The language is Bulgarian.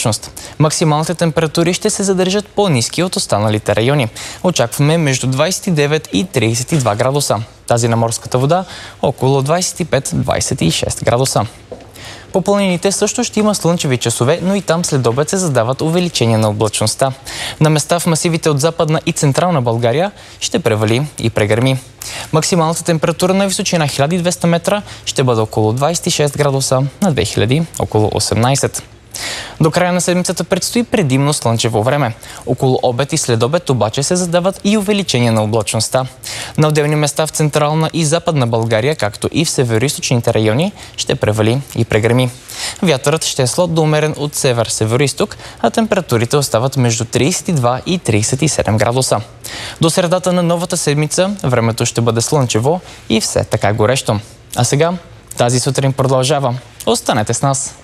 облачност. Максималните температури ще се задържат по-ниски от останалите райони. Очакваме между 29 и 32 градуса. Тази на морската вода около 25-26 градуса. По планините също ще има слънчеви часове, но и там след обед се задават увеличения на облачността. На места в масивите от Западна и Централна България ще превали и прегърми. Максималната температура на височина 1200 метра ще бъде около 26 градуса, на 2000 около 18. До края на седмицата предстои предимно слънчево време. Около обед и следобед обаче се задават и увеличения на облачността. На отделни места в Централна и Западна България, както и в североизточните райони, ще превали и прегреми. Вятърът ще е слаб до умерен от север-североизток, а температурите остават между 32 и 37 градуса. До средата на новата седмица времето ще бъде слънчево и все така горещо. А сега тази сутрин продължава. Останете с нас!